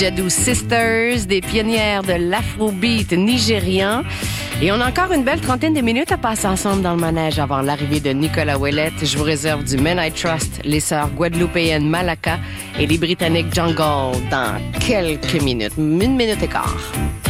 Jadoo Sisters, des pionnières de l'afrobeat nigérian. Et on a encore une belle trentaine de minutes à passer ensemble dans le manège avant l'arrivée de Nicolas Ouellette. Je vous réserve du Men I Trust, les sœurs guadeloupéennes Malaka et les Britanniques Jungle dans quelques minutes. 1 minute et quart.